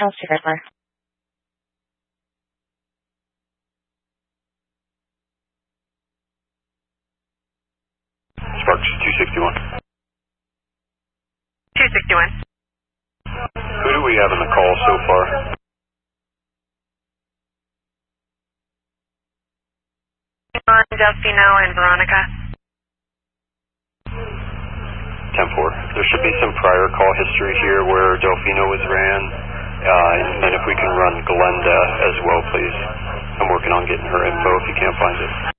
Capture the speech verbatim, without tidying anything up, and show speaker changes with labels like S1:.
S1: Chelsea Riddler.
S2: Sparks two sixty-one.
S3: two sixty-one.
S2: Who do we have in the call so far?
S3: Delfino and Veronica.
S2: ten four. There should be some prior call history here where Delfino was ran. Uh, and if we can run Glenda as well, please. I'm working on getting her info if you can't find it.